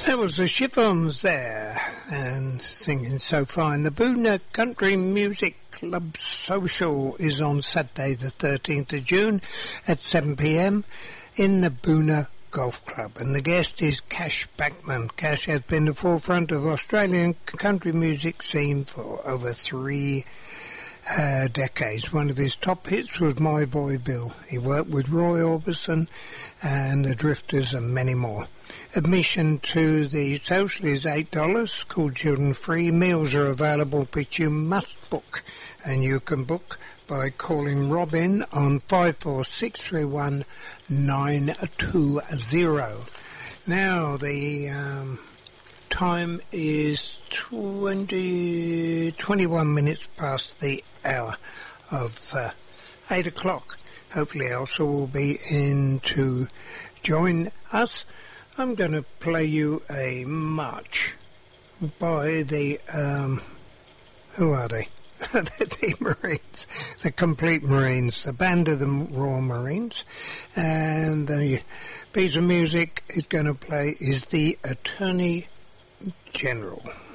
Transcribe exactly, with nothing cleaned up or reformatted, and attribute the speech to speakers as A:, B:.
A: There was the Chiffons there, and singing So Fine. The Boonah Country Music Club Social is on Saturday the thirteenth of June at seven p m in the Boonah Golf Club, and the guest is Cash Bachman. Cash has been the forefront of Australian country music scene for over three uh, decades. One of his top hits was My Boy Bill. He worked with Roy Orbison and the Drifters and many more. Admission to the social is eight dollars, school children free, meals are available, but you must book, and you can book by calling Robin on five four six three one nine two zero. Now the um, time is twenty, twenty-one minutes past the hour of uh, eight o'clock. Hopefully Elsa will be in to join us. I'm going to play you a march by the, um, who are they? The Marines, the Complete Marines, the band of the Royal Marines. And the piece of music it's going to play is the Attorney General.